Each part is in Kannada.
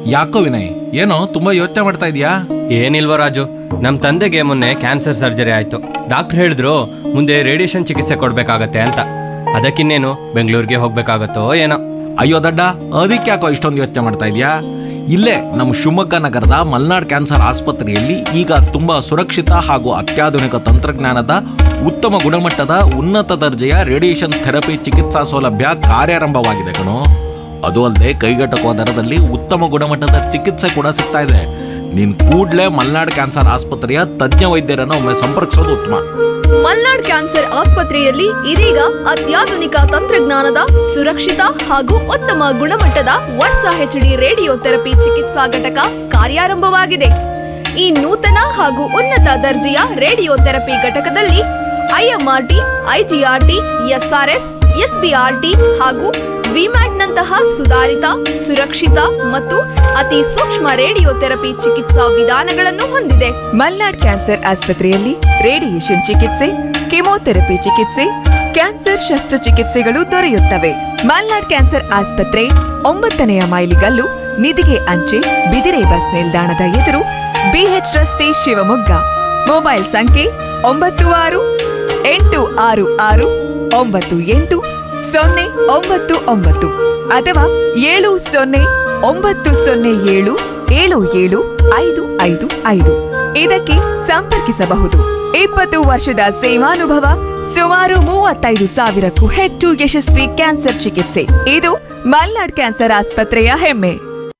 ಯಾಕೋ ವಿನಯ್, ಏನೋ ತುಂಬಾ ಯೋಚನೆ ಮಾಡ್ತಾ ಇದೀಯಾ? ಏನಿಲ್ವ ರಾಜು, ನಮ್ಮ ತಂದೆಗೆ ಮೊನ್ನೆ ಕ್ಯಾನ್ಸರ್ ಸರ್ಜರಿ ಆಯಿತು. ಡಾಕ್ಟರ್ ಹೇಳಿದ್ರು ಮುಂದೆ ರೇಡಿಯೇಷನ್ ಚಿಕಿತ್ಸೆ ಕೊಡಬೇಕಾಗತ್ತೆ ಅಂತ. ಅದಕ್ಕಿನ್ನೇನು ಬೆಂಗಳೂರಿಗೆ ಹೋಗ್ಬೇಕಾಗತ್ತೋ ಏನೋ. ಅಯ್ಯೋ ದಡ್ಡ, ಅದಕ್ಕೆ ಯಾಕೋ ಇಷ್ಟೊಂದು ಯೋಚನೆ ಮಾಡ್ತಾ ಇದೀಯಾ? ಇಲ್ಲೇ ನಮ್ಮ ಶಿವಮೊಗ್ಗ ನಗರದ ಮಲ್ನಾಡ್ ಕ್ಯಾನ್ಸರ್ ಆಸ್ಪತ್ರೆಯಲ್ಲಿ ಈಗ ತುಂಬಾ ಸುರಕ್ಷಿತ ಹಾಗೂ ಅತ್ಯಾಧುನಿಕ ತಂತ್ರಜ್ಞಾನದ ಉತ್ತಮ ಗುಣಮಟ್ಟದ ಉನ್ನತ ದರ್ಜೆಯ ರೇಡಿಯೇಷನ್ ಥೆರಪಿ ಚಿಕಿತ್ಸಾ ಸೌಲಭ್ಯ ಕಾರ್ಯಾರಂಭವಾಗಿದೆ ಕಣೋ. ಅದು ಅಲ್ಲದೆ ಕೈಗೆಟಕುವ ದರದಲ್ಲಿ ಉತ್ತಮ ಗುಣಮಟ್ಟದ ಚಿಕಿತ್ಸೆ ಕೂಡ ಸಿಗ್ತಾ ಇದೆ. ನೀನ್ ಕೂಡ್ಲೇ ಮಲ್ನಾಡ್ ಕ್ಯಾನ್ಸರ್ ಆಸ್ಪತ್ರೆಯ ತಜ್ಞ ವೈದ್ಯರನ್ನು ಒಮ್ಮೆ ಸಂಪರ್ಕಿಸೋದು ಉತ್ತಮ. ಮಲ್ನಾಡ್ ಕ್ಯಾನ್ಸರ್ ಆಸ್ಪತ್ರೆಯಲ್ಲಿ ಇದೀಗ ಅತ್ಯಾಧುನಿಕ ತಂತ್ರಜ್ಞಾನದ ಸುರಕ್ಷಿತ ಹಾಗೂ ಉತ್ತಮ ಗುಣಮಟ್ಟದ ವರ್ಷ HD ರೇಡಿಯೋ ಥೆರಪಿ ಚಿಕಿತ್ಸಾ ಘಟಕ ಕಾರ್ಯಾರಂಭವಾಗಿದೆ. ಈ ನೂತನ ಹಾಗೂ ಉನ್ನತ ದರ್ಜೆಯ ರೇಡಿಯೋ ಥೆರಪಿ ಘಟಕದಲ್ಲಿ IMRT, IGRT, SRS, SBRT ಹಾಗೂ ವಿಮ್ಯಾಟ್ನಂತಹ ಸುಧಾರಿತ, ಸುರಕ್ಷಿತ ಮತ್ತು ಅತಿ ಸೂಕ್ಷ್ಮ ರೇಡಿಯೋ ಥೆರಪಿ ಚಿಕಿತ್ಸಾ ವಿಧಾನಗಳನ್ನು ಹೊಂದಿದೆ. ಮಲ್ನಾಡ್ ಕ್ಯಾನ್ಸರ್ ಆಸ್ಪತ್ರೆಯಲ್ಲಿ ರೇಡಿಯೇಷನ್ ಚಿಕಿತ್ಸೆ, ಕೆಮೊಥೆರಪಿ ಚಿಕಿತ್ಸೆ, ಕ್ಯಾನ್ಸರ್ ಶಸ್ತ್ರಚಿಕಿತ್ಸೆಗಳು ದೊರೆಯುತ್ತವೆ. ಮಲ್ನಾಡ್ ಕ್ಯಾನ್ಸರ್ ಆಸ್ಪತ್ರೆ 9ನೇ ಮೈಲಿಗಲ್ಲು, ನಿಧಿಗೆ ಅಂಚೆ, ಬಿದಿರೆ ಬಸ್ ನಿಲ್ದಾಣದ ಎದುರು, BH ರಸ್ತೆ, ಶಿವಮೊಗ್ಗ. ಮೊಬೈಲ್ ಸಂಖ್ಯೆ 9668989099 ಅಥವಾ 709007775555. ಇದಕ್ಕೆ ಸಂಪರ್ಕಿಸಬಹುದು. 20 ವರ್ಷದ ಸೇವಾನುಭವ, ಸುಮಾರು 35,000ಕ್ಕೂ ಹೆಚ್ಚು ಯಶಸ್ವಿ ಕ್ಯಾನ್ಸರ್ ಚಿಕಿತ್ಸೆ. ಇದು ಮಲ್ನಾಡ್ ಕ್ಯಾನ್ಸರ್ ಆಸ್ಪತ್ರೆಯ ಹೆಮ್ಮೆ.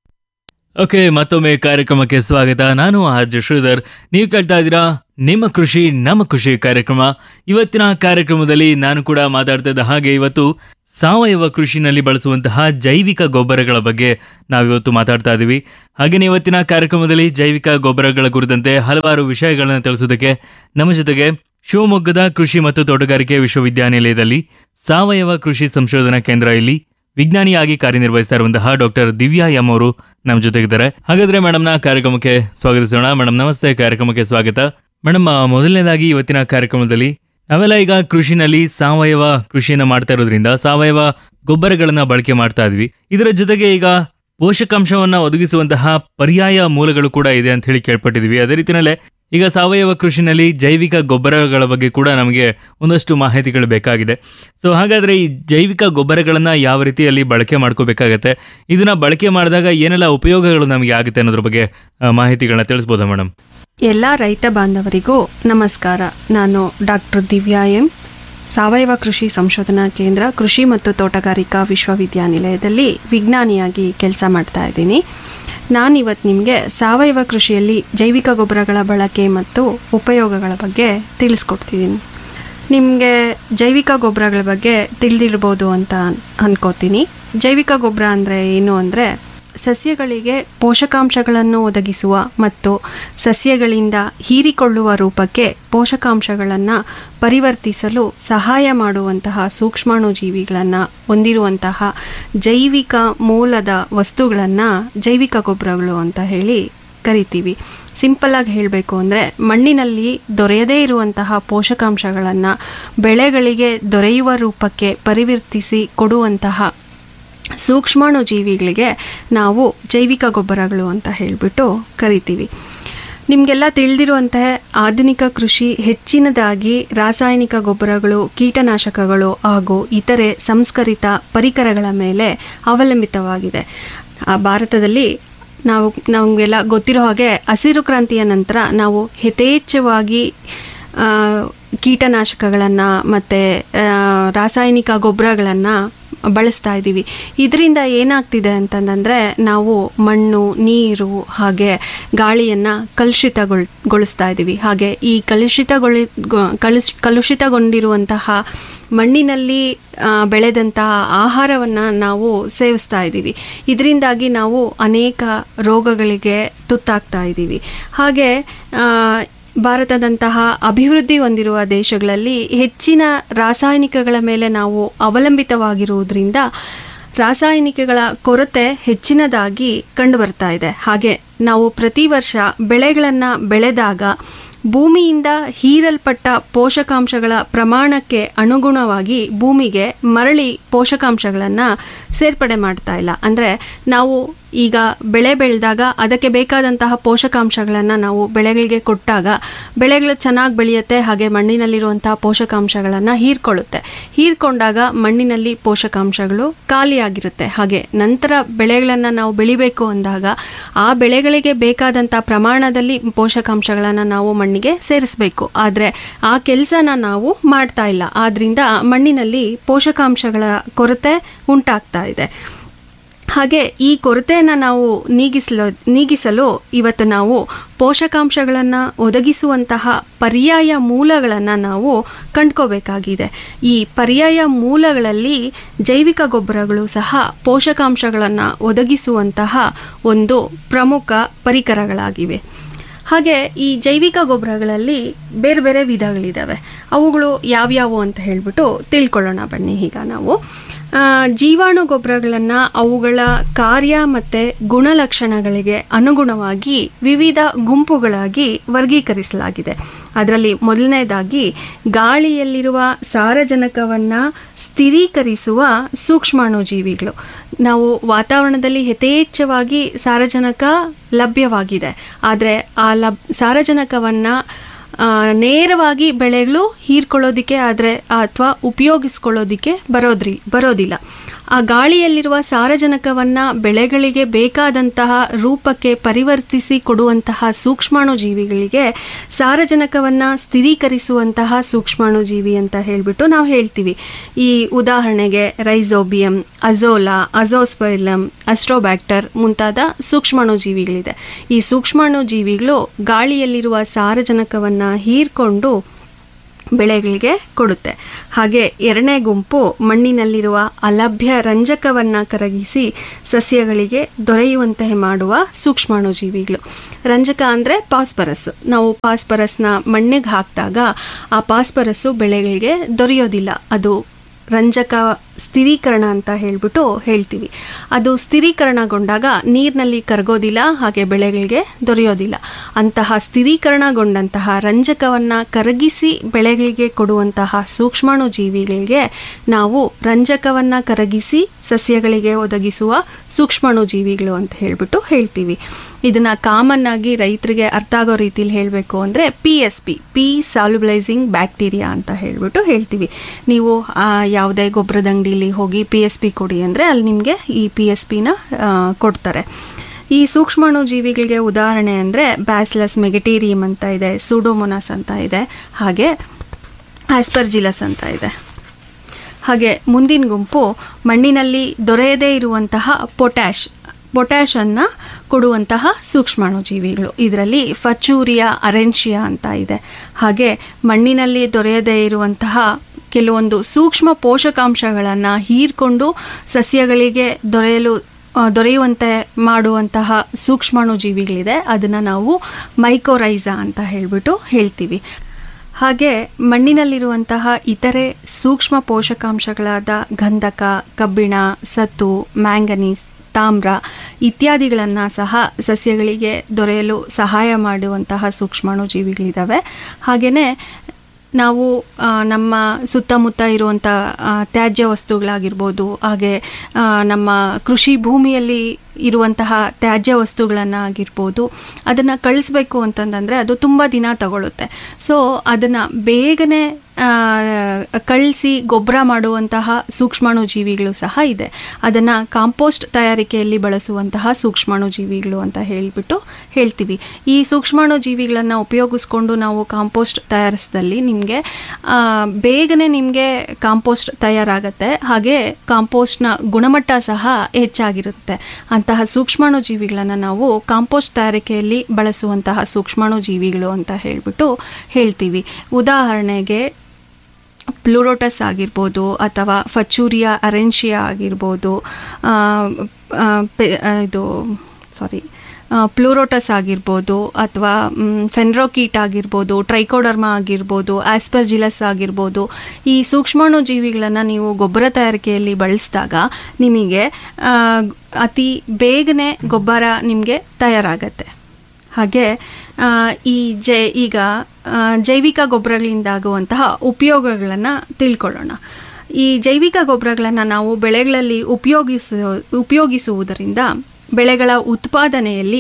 ಓಕೆ, ಮತ್ತೊಮ್ಮೆ ಕಾರ್ಯಕ್ರಮಕ್ಕೆ ಸ್ವಾಗತ. ನಾನು ಆರ್ಜೆ ಶ್ರೀಧರ್. ನೀವು ಕೇಳ್ತಾ ಇದ್ದೀರಾ ನಿಮ್ಮ ಕೃಷಿ ನಮ್ಮ ಖುಷಿ ಕಾರ್ಯಕ್ರಮ. ಇವತ್ತಿನ ಕಾರ್ಯಕ್ರಮದಲ್ಲಿ ನಾನು ಕೂಡ ಮಾತಾಡ್ತಾ ಇದ್ದ ಹಾಗೆ ಇವತ್ತು ಸಾವಯವ ಕೃಷಿನಲ್ಲಿ ಬಳಸುವಂತಹ ಜೈವಿಕ ಗೊಬ್ಬರಗಳ ಬಗ್ಗೆ ನಾವಿವತ್ತು ಮಾತಾಡ್ತಾ ಇದ್ದೀವಿ. ಹಾಗೆಯೇ ಇವತ್ತಿನ ಕಾರ್ಯಕ್ರಮದಲ್ಲಿ ಜೈವಿಕ ಗೊಬ್ಬರಗಳ ಕುರಿತಂತೆ ಹಲವಾರು ವಿಷಯಗಳನ್ನು ತಿಳಿಸೋದಕ್ಕೆ ನಮ್ಮ ಜೊತೆಗೆ ಶಿವಮೊಗ್ಗದ ಕೃಷಿ ಮತ್ತು ತೋಟಗಾರಿಕೆ ವಿಶ್ವವಿದ್ಯಾನಿಲಯದಲ್ಲಿ ಸಾವಯವ ಕೃಷಿ ಸಂಶೋಧನಾ ಕೇಂದ್ರ ಇಲ್ಲಿ ವಿಜ್ಞಾನಿಯಾಗಿ ಕಾರ್ಯನಿರ್ವಹಿಸ್ತಾ ಇರುವಂತಹ ಡಾಕ್ಟರ್ ದಿವ್ಯಾ ಎಂ ಅವರು ನಮ್ಮ ಜೊತೆಗಿದ್ದಾರೆ. ಹಾಗಾದ್ರೆ ಮೇಡಮ್ನ ಕಾರ್ಯಕ್ರಮಕ್ಕೆ ಸ್ವಾಗತಿಸೋಣ. ಮೇಡಮ್ ನಮಸ್ತೆ, ಕಾರ್ಯಕ್ರಮಕ್ಕೆ ಸ್ವಾಗತ. ಮೇಡಮ್, ಮೊದಲನೇದಾಗಿ ಇವತ್ತಿನ ಕಾರ್ಯಕ್ರಮದಲ್ಲಿ ನಾವೆಲ್ಲ ಈಗ ಕೃಷಿನಲ್ಲಿ ಸಾವಯವ ಕೃಷಿಯನ್ನ ಮಾಡ್ತಾ ಇರೋದ್ರಿಂದ ಸಾವಯವ ಗೊಬ್ಬರಗಳನ್ನ ಬಳಕೆ ಮಾಡ್ತಾ ಇದ್ವಿ. ಇದರ ಜೊತೆಗೆ ಈಗ ಪೋಷಕಾಂಶವನ್ನ ಒದಗಿಸುವಂತಹ ಪರ್ಯಾಯ ಮೂಲಗಳು ಕೂಡ ಇದೆ ಅಂತ ಹೇಳಿ ಕೇಳ್ಪಟ್ಟಿದ್ವಿ. ಅದೇ ರೀತಿಯಲ್ಲೇ ಈಗ ಸಾವಯವ ಕೃಷಿನಲ್ಲಿ ಜೈವಿಕ ಗೊಬ್ಬರಗಳ ಬಗ್ಗೆ ಕೂಡ ನಮಗೆ ಒಂದಷ್ಟು ಮಾಹಿತಿಗಳು ಬೇಕಾಗಿದೆ. ಸೊ ಹಾಗಾದ್ರೆ ಈ ಜೈವಿಕ ಗೊಬ್ಬರಗಳನ್ನ ಯಾವ ರೀತಿಯಲ್ಲಿ ಬಳಕೆ ಮಾಡ್ಕೋಬೇಕಾಗತ್ತೆ, ಇದನ್ನ ಬಳಕೆ ಮಾಡಿದಾಗ ಏನೆಲ್ಲ ಉಪಯೋಗಗಳು ನಮಗೆ ಆಗುತ್ತೆ ಅನ್ನೋದ್ರ ಬಗ್ಗೆ ಮಾಹಿತಿಗಳನ್ನ ತಿಳಿಸ್ಬೋದಾ ಮೇಡಮ್? ಎಲ್ಲ ರೈತ ಬಾಂಧವರಿಗೂ ನಮಸ್ಕಾರ. ನಾನು ಡಾಕ್ಟರ್ ದಿವ್ಯಾ ಎಂ, ಸಾವಯವ ಕೃಷಿ ಸಂಶೋಧನಾ ಕೇಂದ್ರ, ಕೃಷಿ ಮತ್ತು ತೋಟಗಾರಿಕಾ ವಿಶ್ವವಿದ್ಯಾನಿಲಯದಲ್ಲಿ ವಿಜ್ಞಾನಿಯಾಗಿ ಕೆಲಸ ಮಾಡ್ತಾ ಇದ್ದೀನಿ. ನಾನಿವತ್ತು ನಿಮಗೆ ಸಾವಯವ ಕೃಷಿಯಲ್ಲಿ ಜೈವಿಕ ಗೊಬ್ಬರಗಳ ಬಳಕೆ ಮತ್ತು ಉಪಯೋಗಗಳ ಬಗ್ಗೆ ತಿಳಿಸ್ಕೊಡ್ತಿದ್ದೀನಿ. ನಿಮಗೆ ಜೈವಿಕ ಗೊಬ್ಬರಗಳ ಬಗ್ಗೆ ತಿಳಿದಿರ್ಬೋದು ಅಂತ ಅನ್ಕೋತೀನಿ. ಜೈವಿಕ ಗೊಬ್ಬರ ಅಂದರೆ ಏನು ಅಂದರೆ ಸಸ್ಯಗಳಿಗೆ ಪೋಷಕಾಂಶಗಳನ್ನು ಒದಗಿಸುವ ಮತ್ತು ಸಸ್ಯಗಳಿಂದ ಹೀರಿಕೊಳ್ಳುವ ರೂಪಕ್ಕೆ ಪೋಷಕಾಂಶಗಳನ್ನು ಪರಿವರ್ತಿಸಲು ಸಹಾಯ ಮಾಡುವಂತಹ ಸೂಕ್ಷ್ಮಾಣುಜೀವಿಗಳನ್ನು ಹೊಂದಿರುವಂತಹ ಜೈವಿಕ ಮೂಲದ ವಸ್ತುಗಳನ್ನು ಜೈವಿಕ ಗೊಬ್ಬರಗಳು ಅಂತ ಹೇಳಿ ಕರಿತೀವಿ. ಸಿಂಪಲ್ಲಾಗಿ ಹೇಳಬೇಕು ಅಂದರೆ ಮಣ್ಣಿನಲ್ಲಿ ದೊರೆಯದೇ ಇರುವಂತಹ ಪೋಷಕಾಂಶಗಳನ್ನು ಬೆಳೆಗಳಿಗೆ ದೊರೆಯುವ ರೂಪಕ್ಕೆ ಪರಿವರ್ತಿಸಿ ಕೊಡುವಂತಹ ಸೂಕ್ಷ್ಮಾಣುಜೀವಿಗಳಿಗೆ ನಾವು ಜೈವಿಕ ಗೊಬ್ಬರಗಳು ಅಂತ ಹೇಳಿಬಿಟ್ಟು ಕರಿತೀವಿ. ನಿಮಗೆಲ್ಲ ತಿಳಿದಿರುವಂತಹ ಆಧುನಿಕ ಕೃಷಿ ಹೆಚ್ಚಿನದಾಗಿ ರಾಸಾಯನಿಕ ಗೊಬ್ಬರಗಳು, ಕೀಟನಾಶಕಗಳು ಹಾಗೂ ಇತರೆ ಸಂಸ್ಕರಿತ ಪರಿಕರಗಳ ಮೇಲೆ ಅವಲಂಬಿತವಾಗಿದೆ. ಭಾರತದಲ್ಲಿ ನಮಗೆಲ್ಲ ಗೊತ್ತಿರೋ ಹಾಗೆ ಹಸಿರು ಕ್ರಾಂತಿಯ ನಂತರ ನಾವು ಯಥೇಚ್ಛವಾಗಿ ಕೀಟನಾಶಕಗಳನ್ನು ಮತ್ತು ರಾಸಾಯನಿಕ ಗೊಬ್ಬರಗಳನ್ನು ಬಳಸ್ತಾ ಇದ್ದೀವಿ. ಇದರಿಂದ ಏನಾಗ್ತಿದೆ ಅಂತಂದರೆ ನಾವು ಮಣ್ಣು, ನೀರು ಹಾಗೆ ಗಾಳಿಯನ್ನು ಕಲುಷಿತಗೊಳಿಸ್ತಾ ಇದ್ದೀವಿ. ಹಾಗೆ ಈ ಕಲುಷಿತಗೊಂಡಿರುವಂತಹ ಮಣ್ಣಿನಲ್ಲಿ ಬೆಳೆದಂತಹ ಆಹಾರವನ್ನು ನಾವು ಸೇವಿಸ್ತಾ ಇದ್ದೀವಿ. ಇದರಿಂದಾಗಿ ನಾವು ಅನೇಕ ರೋಗಗಳಿಗೆ ತುತ್ತಾಗ್ತಾ ಇದ್ದೀವಿ. ಹಾಗೆ ಭಾರತದಂತಹ ಅಭಿವೃದ್ಧಿ ಹೊಂದಿರುವ ದೇಶಗಳಲ್ಲಿ ಹೆಚ್ಚಿನ ರಾಸಾಯನಿಕಗಳ ಮೇಲೆ ನಾವು ಅವಲಂಬಿತವಾಗಿರುವುದರಿಂದ ರಾಸಾಯನಿಕಗಳ ಕೊರತೆ ಹೆಚ್ಚಿನದಾಗಿ ಕಂಡುಬರ್ತಾ ಇದೆ. ಹಾಗೆ ನಾವು ಪ್ರತಿ ವರ್ಷ ಬೆಳೆಗಳನ್ನು ಬೆಳೆದಾಗ ಭೂಮಿಯಿಂದ ಹೀರಲ್ಪಟ್ಟ ಪೋಷಕಾಂಶಗಳ ಪ್ರಮಾಣಕ್ಕೆ ಅನುಗುಣವಾಗಿ ಭೂಮಿಗೆ ಮರಳಿ ಪೋಷಕಾಂಶಗಳನ್ನು ಸೇರ್ಪಡೆ ಮಾಡ್ತಾ ಇಲ್ಲ. ಅಂದರೆ ನಾವು ಈಗ ಬೆಳೆ ಬೆಳೆದಾಗ ಅದಕ್ಕೆ ಬೇಕಾದಂತಹ ಪೋಷಕಾಂಶಗಳನ್ನು ನಾವು ಬೆಳೆಗಳಿಗೆ ಕೊಟ್ಟಾಗ ಬೆಳೆಗಳು ಚೆನ್ನಾಗಿ ಬೆಳೆಯುತ್ತೆ, ಹಾಗೆ ಮಣ್ಣಿನಲ್ಲಿರುವಂತಹ ಪೋಷಕಾಂಶಗಳನ್ನು ಹೀರ್ಕೊಳ್ಳುತ್ತೆ. ಹೀರ್ಕೊಂಡಾಗ ಮಣ್ಣಿನಲ್ಲಿ ಪೋಷಕಾಂಶಗಳು ಖಾಲಿಯಾಗಿರುತ್ತೆ. ಹಾಗೆ ನಂತರ ಬೆಳೆಗಳನ್ನು ನಾವು ಬೆಳಿಬೇಕು ಅಂದಾಗ ಆ ಬೆಳೆಗಳಿಗೆ ಬೇಕಾದಂಥ ಪ್ರಮಾಣದಲ್ಲಿ ಪೋಷಕಾಂಶಗಳನ್ನು ನಾವು ಮಣ್ಣಿಗೆ ಸೇರಿಸಬೇಕು. ಆದರೆ ಆ ಕೆಲಸನ ನಾವು ಮಾಡ್ತಾ ಇಲ್ಲ. ಆದ್ದರಿಂದ ಮಣ್ಣಿನಲ್ಲಿ ಪೋಷಕಾಂಶಗಳ ಕೊರತೆ ಉಂಟಾಗ್ತಾ ಇದೆ. ಹಾಗೆ ಈ ಕೊರತೆಯನ್ನು ನಾವು ನೀಗಿಸಲು ಇವತ್ತು ನಾವು ಪೋಷಕಾಂಶಗಳನ್ನು ಒದಗಿಸುವಂತಹ ಪರ್ಯಾಯ ಮೂಲಗಳನ್ನು ನಾವು ಕಂಡ್ಕೋಬೇಕಾಗಿದೆ. ಈ ಪರ್ಯಾಯ ಮೂಲಗಳಲ್ಲಿ ಜೈವಿಕ ಗೊಬ್ಬರಗಳು ಸಹ ಪೋಷಕಾಂಶಗಳನ್ನು ಒದಗಿಸುವಂತಹ ಒಂದು ಪ್ರಮುಖ ಪರಿಕರಗಳಾಗಿವೆ. ಹಾಗೆ ಈ ಜೈವಿಕ ಗೊಬ್ಬರಗಳಲ್ಲಿ ಬೇರೆ ಬೇರೆ ವಿಧಗಳಿದ್ದಾವೆ. ಅವುಗಳು ಯಾವ್ಯಾವು ಅಂತ ಹೇಳಿಬಿಟ್ಟು ತಿಳ್ಕೊಳ್ಳೋಣ ಬನ್ನಿ. ಈಗ ನಾವು ಜೀವಾಣು ಗೊಬ್ಬರಗಳನ್ನು ಅವುಗಳ ಕಾರ್ಯ ಮತ್ತು ಗುಣಲಕ್ಷಣಗಳಿಗೆ ಅನುಗುಣವಾಗಿ ವಿವಿಧ ಗುಂಪುಗಳಾಗಿ ವರ್ಗೀಕರಿಸಲಾಗಿದೆ. ಅದರಲ್ಲಿ ಮೊದಲನೇದಾಗಿ ಗಾಳಿಯಲ್ಲಿರುವ ಸಾರಜನಕವನ್ನು ಸ್ಥಿರೀಕರಿಸುವ ಸೂಕ್ಷ್ಮಾಣುಜೀವಿಗಳು. ನಾವು ವಾತಾವರಣದಲ್ಲಿ ಯಥೇಚ್ಛವಾಗಿ ಸಾರಜನಕ ಲಭ್ಯವಾಗಿದೆ, ಆದರೆ ಆ ಸಾರಜನಕವನ್ನು ನೇರವಾಗಿ ಬೆಳೆಗಳು ಹೀರ್ಕೊಳ್ಳೋದಕ್ಕೆ ಅಥವಾ ಉಪಯೋಗಿಸ್ಕೊಳ್ಳೋದಕ್ಕೆ ಬರೋದಿಲ್ಲ. ಆ ಗಾಳಿಯಲ್ಲಿರುವ ಸಾರಜನಕವನ್ನು ಬೆಳೆಗಳಿಗೆ ಬೇಕಾದಂತಹ ರೂಪಕ್ಕೆ ಪರಿವರ್ತಿಸಿ ಕೊಡುವಂತಹ ಸೂಕ್ಷ್ಮಾಣುಜೀವಿಗಳಿಗೆ ಸಾರಜನಕವನ್ನು ಸ್ಥಿರೀಕರಿಸುವಂತಹ ಸೂಕ್ಷ್ಮಾಣುಜೀವಿ ಅಂತ ಹೇಳಿಬಿಟ್ಟು ನಾವು ಹೇಳ್ತೀವಿ. ಈ ಉದಾಹರಣೆಗೆ ರೈಸೋಬಿಯಂ, ಅಜೋಲಾ, ಅಜೋಸ್ಪೈರಲಮ್, ಅಸ್ಟ್ರೋಬ್ಯಾಕ್ಟರ್ ಮುಂತಾದ ಸೂಕ್ಷ್ಮಾಣುಜೀವಿಗಳಿದೆ. ಈ ಸೂಕ್ಷ್ಮಾಣುಜೀವಿಗಳು ಗಾಳಿಯಲ್ಲಿರುವ ಸಾರಜನಕವನ್ನು ಹೀರ್ಕೊಂಡು ಬೆಳೆಗಳಿಗೆ ಕೊಡುತ್ತೆ. ಹಾಗೆ ಎರಡನೇ ಗುಂಪು ಮಣ್ಣಿನಲ್ಲಿರುವ ಅಲಭ್ಯ ರಂಜಕವನ್ನು ಕರಗಿಸಿ ಸಸ್ಯಗಳಿಗೆ ದೊರೆಯುವಂತೆ ಮಾಡುವ ಸೂಕ್ಷ್ಮಾಣುಜೀವಿಗಳು. ರಂಜಕ ಅಂದರೆ ಫಾಸ್ಫರಸ್. ನಾವು ಫಾಸ್ಫರಸ್ನ ಮಣ್ಣಿಗೆ ಹಾಕಿದಾಗ ಆ ಫಾಸ್ಫರಸ್ಸು ಬೆಳೆಗಳಿಗೆ ದೊರೆಯೋದಿಲ್ಲ. ಅದು ರಂಜಕ ಸ್ಥಿರೀಕರಣ ಅಂತ ಹೇಳ್ಬಿಟ್ಟು ಹೇಳ್ತೀವಿ. ಅದು ಸ್ಥಿರೀಕರಣಗೊಂಡಾಗ ನೀರಿನಲ್ಲಿ ಕರಗೋದಿಲ್ಲ, ಹಾಗೆ ಬೆಳೆಗಳಿಗೆ ದೊರೆಯೋದಿಲ್ಲ. ಅಂತಹ ಸ್ಥಿರೀಕರಣಗೊಂಡಂತಹ ರಂಜಕವನ್ನು ಕರಗಿಸಿ ಬೆಳೆಗಳಿಗೆ ಕೊಡುವಂತಹ ಸೂಕ್ಷ್ಮಾಣುಜೀವಿಗಳಿಗೆ ನಾವು ರಂಜಕವನ್ನು ಕರಗಿಸಿ ಸಸ್ಯಗಳಿಗೆ ಒದಗಿಸುವ ಸೂಕ್ಷ್ಮಾಣುಜೀವಿಗಳು ಅಂತ ಹೇಳ್ಬಿಟ್ಟು ಹೇಳ್ತೀವಿ. ಇದನ್ನು ಕಾಮನ್ ಆಗಿ ರೈತರಿಗೆ ಅರ್ಥ ಆಗೋ ರೀತಿಯಲ್ಲಿ ಹೇಳಬೇಕು ಅಂದರೆ PSP, ಪಿ ಸಾಲ್ಯುಬಲೈಸಿಂಗ್ ಬ್ಯಾಕ್ಟೀರಿಯಾ ಅಂತ ಹೇಳ್ಬಿಟ್ಟು ಹೇಳ್ತೀವಿ. ನೀವು ಯಾವುದೇ ಗೊಬ್ಬರದ ಅಂಗಡಿಲಿ ಹೋಗಿ PSP ಕೊಡಿ ಅಂದರೆ ಅಲ್ಲಿ ನಿಮಗೆ ಈ PSPನ ಕೊಡ್ತಾರೆ. ಈ ಸೂಕ್ಷ್ಮಾಣುಜೀವಿಗಳಿಗೆ ಉದಾಹರಣೆ ಅಂದರೆ ಬ್ಯಾಸಿಲಸ್ ಮೆಗಟೇರಿಯಂ ಅಂತ ಇದೆ, ಸೂಡೋಮೋನಾಸ್ ಅಂತ ಇದೆ, ಹಾಗೆ ಆಸ್ಪರ್ಜಿಲಸ್ ಅಂತ ಇದೆ. ಹಾಗೆ ಮುಂದಿನ ಗುಂಪು ಮಣ್ಣಿನಲ್ಲಿ ದೊರೆಯದೇ ಇರುವಂತಹ ಪೊಟ್ಯಾಷನ್ನು ಕೊಡುವಂತಹ ಸೂಕ್ಷ್ಮಾಣುಜೀವಿಗಳು. ಇದರಲ್ಲಿ ಫಚೂರಿಯಾ ಅರೆನ್ಶಿಯಾ ಅಂತ ಇದೆ. ಹಾಗೆ ಮಣ್ಣಿನಲ್ಲಿ ದೊರೆಯದೇ ಇರುವಂತಹ ಕೆಲವೊಂದು ಸೂಕ್ಷ್ಮ ಪೋಷಕಾಂಶಗಳನ್ನು ಹೀರ್ಕೊಂಡು ಸಸ್ಯಗಳಿಗೆ ದೊರೆಯುವಂತೆ ಮಾಡುವಂತಹ ಸೂಕ್ಷ್ಮಾಣುಜೀವಿಗಳಿದೆ. ಅದನ್ನು ನಾವು ಮೈಕೋರೈಸಾ ಅಂತ ಹೇಳ್ಬಿಟ್ಟು ಹೇಳ್ತೀವಿ. ಹಾಗೆ ಮಣ್ಣಿನಲ್ಲಿರುವಂತಹ ಇತರೆ ಸೂಕ್ಷ್ಮ ಪೋಷಕಾಂಶಗಳಾದ ಗಂಧಕ, ಕಬ್ಬಿಣ, ಸತು, ಮ್ಯಾಂಗನೀಸ್, ತಾಮ್ರ ಇತ್ಯಾದಿಗಳನ್ನು ಸಹ ಸಸ್ಯಗಳಿಗೆ ದೊರೆಯಲು ಸಹಾಯ ಮಾಡುವಂತಹ ಸೂಕ್ಷ್ಮಾಣುಜೀವಿಗಳಿದ್ದಾವೆ. ಹಾಗೆಯೇ ನಾವು ನಮ್ಮ ಸುತ್ತಮುತ್ತ ಇರುವಂಥ ತ್ಯಾಜ್ಯ ವಸ್ತುಗಳಾಗಿರ್ಬೋದು, ಹಾಗೆ ನಮ್ಮ ಕೃಷಿ ಭೂಮಿಯಲ್ಲಿ ಇರುವಂತಹ ತ್ಯಾಜ್ಯ ವಸ್ತುಗಳನ್ನು ಆಗಿರ್ಬೋದು, ಅದನ್ನು ಕಳಿಸ್ಬೇಕು ಅಂತಂದರೆ ಅದು ತುಂಬ ದಿನ ತಗೊಳ್ಳುತ್ತೆ. ಸೊ ಅದನ್ನು ಬೇಗನೆ ಕಳಿಸಿ ಗೊಬ್ಬರ ಮಾಡುವಂತಹ ಸೂಕ್ಷ್ಮಾಣುಜೀವಿಗಳು ಸಹ ಇದೆ. ಅದನ್ನು ಕಾಂಪೋಸ್ಟ್ ತಯಾರಿಕೆಯಲ್ಲಿ ಬಳಸುವಂತಹ ಸೂಕ್ಷ್ಮಾಣುಜೀವಿಗಳು ಅಂತ ಹೇಳ್ತೀವಿ. ಈ ಸೂಕ್ಷ್ಮಾಣುಜೀವಿಗಳನ್ನು ಉಪಯೋಗಿಸ್ಕೊಂಡು ನಾವು ಕಾಂಪೋಸ್ಟ್ ತಯಾರಿಸಿದಲ್ಲಿ ನಿಮಗೆ ಬೇಗನೆ ನಿಮಗೆ ಕಾಂಪೋಸ್ಟ್ ತಯಾರಾಗತ್ತೆ. ಹಾಗೆ ಕಾಂಪೋಸ್ಟ್ನ ಗುಣಮಟ್ಟ ಸಹ ಹೆಚ್ಚಾಗಿರುತ್ತೆ. ಅಂತಹ ಸೂಕ್ಷ್ಮಾಣುಜೀವಿಗಳನ್ನು ನಾವು ಕಾಂಪೋಸ್ಟ್ ತಯಾರಿಕೆಯಲ್ಲಿ ಬಳಸುವಂತಹ ಸೂಕ್ಷ್ಮಾಣುಜೀವಿಗಳು ಅಂತ ಹೇಳ್ತೀವಿ. ಉದಾಹರಣೆಗೆ ಪ್ಲೂರೋಟಸ್ ಆಗಿರ್ಬೋದು, ಅಥವಾ ಫಚೂರಿಯಾ ಅರೆನ್ಶಿಯಾ ಆಗಿರ್ಬೋದು, ಪ್ಲೂರೋಟಸ್ ಆಗಿರ್ಬೋದು, ಅಥವಾ ಫೆನ್ರೋಕೀಟ್ ಆಗಿರ್ಬೋದು, ಟ್ರೈಕೋಡರ್ಮಾ ಆಗಿರ್ಬೋದು, ಆಸ್ಪರ್ಜಿಲಸ್ ಆಗಿರ್ಬೋದು. ಈ ಸೂಕ್ಷ್ಮಾಣುಜೀವಿಗಳನ್ನು ನೀವು ಗೊಬ್ಬರ ತಯಾರಿಕೆಯಲ್ಲಿ ಬಳಸಿದಾಗ ನಿಮಗೆ ಅತಿ ಬೇಗನೆ ಗೊಬ್ಬರ ನಿಮಗೆ ತಯಾರಾಗತ್ತೆ. ಹಾಗೆ ಈಗ ಜೈವಿಕ ಗೊಬ್ಬರಗಳಿಂದಾಗುವಂತಹ ಉಪಯೋಗಗಳನ್ನು ತಿಳ್ಕೊಳ್ಳೋಣ. ಈ ಜೈವಿಕ ಗೊಬ್ಬರಗಳನ್ನು ನಾವು ಬೆಳೆಗಳಲ್ಲಿ ಉಪಯೋಗಿಸುವುದರಿಂದ ಬೆಳೆಗಳ ಉತ್ಪಾದನೆಯಲ್ಲಿ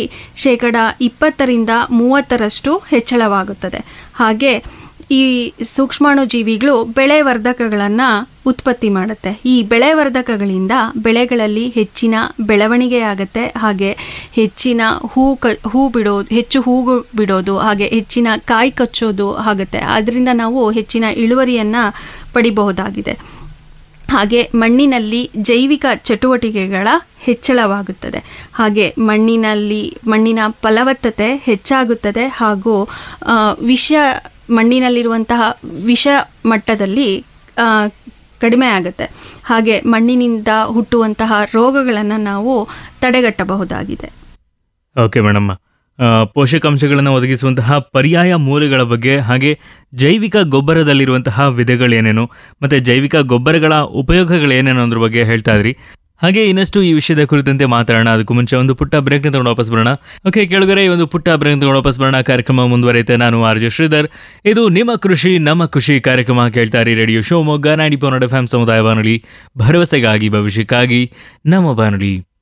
20-30% ಹೆಚ್ಚಳವಾಗುತ್ತದೆ. ಹಾಗೆ ಈ ಸೂಕ್ಷ್ಮಾಣುಜೀವಿಗಳು ಬೆಳೆ ವರ್ಧಕಗಳನ್ನು ಉತ್ಪತ್ತಿ ಮಾಡುತ್ತೆ. ಈ ಬೆಳೆ ವರ್ಧಕಗಳಿಂದ ಬೆಳೆಗಳಲ್ಲಿ ಹೆಚ್ಚಿನ ಬೆಳವಣಿಗೆ ಆಗುತ್ತೆ. ಹಾಗೆ ಹೆಚ್ಚಿನ ಹೆಚ್ಚು ಹೂ ಬಿಡೋದು, ಹಾಗೆ ಹೆಚ್ಚಿನ ಕಾಯಿ ಕಚ್ಚೋದು ಆಗುತ್ತೆ. ಅದರಿಂದ ನಾವು ಹೆಚ್ಚಿನ ಇಳುವರಿಯನ್ನು ಪಡಿಬಹುದಾಗಿದೆ. ಹಾಗೆ ಮಣ್ಣಿನಲ್ಲಿ ಜೈವಿಕ ಚಟುವಟಿಕೆಗಳ ಹೆಚ್ಚಳವಾಗುತ್ತದೆ. ಹಾಗೆ ಮಣ್ಣಿನ ಫಲವತ್ತತೆ ಹೆಚ್ಚಾಗುತ್ತದೆ. ಹಾಗೂ ಮಣ್ಣಿನಲ್ಲಿರುವಂತಹ ವಿಷ ಮಟ್ಟದಲ್ಲಿ ಕಡಿಮೆ ಆಗುತ್ತೆ. ಹಾಗೆ ಮಣ್ಣಿನಿಂದ ಹುಟ್ಟುವಂತಹ ರೋಗಗಳನ್ನು ನಾವು ತಡೆಗಟ್ಟಬಹುದಾಗಿದೆ. ಓಕೆ ಮೇಡಮ್, ಪೋಷಕಾಂಶಗಳನ್ನು ಒದಗಿಸುವಂತಹ ಪರ್ಯಾಯ ಮೂಲಗಳ ಬಗ್ಗೆ, ಹಾಗೆ ಜೈವಿಕ ಗೊಬ್ಬರದಲ್ಲಿರುವಂತಹ ವಿಧಗಳೇನೇನು ಮತ್ತು ಜೈವಿಕ ಗೊಬ್ಬರಗಳ ಉಪಯೋಗಗಳೇನೇನು ಅನ್ನೋದ್ರ ಬಗ್ಗೆ ಹೇಳ್ತಾ ಇದ್ರಿ. ಹಾಗೆ ಇನ್ನಷ್ಟು ಈ ವಿಷಯದ ಕುರಿತಂತೆ ಮಾತಾಡೋಣ. ಅದಕ್ಕೂ ಮುಂಚೆ ಒಂದು ಪುಟ್ಟ ಬ್ರೇಕ್ನ ತಗೊಂಡು ವಾಪಸ್ ಬರೋಣ. ಓಕೆ ಕೇಳುಗರೆ, ಈ ಒಂದು ಪುಟ್ಟ ಬ್ರೇಕ್ ತಗೊಂಡು ವಾಪಸ್ ಬರೋಣ. ಕಾರ್ಯಕ್ರಮ ಮುಂದುವರೆಯುತ್ತೆ. ನಾನು ಆರ್.ಜೆ. ಶ್ರೀಧರ್. ಇದು ನಿಮ್ಮ ಕೃಷಿ ನಮ್ಮ ಖುಷಿ ಕಾರ್ಯಕ್ರಮ. ಕೇಳ್ತಾ ಇರಿ ರೇಡಿಯೋ ಶಿವಮೊಗ್ಗ 90.9 FM ಸಮುದಾಯ ಬಾನುಲಿ, ಭರವಸೆಗಾಗಿ ಭವಿಷ್ಯಕ್ಕಾಗಿ ನಮ್ಮ ಬಾನುಲಿ.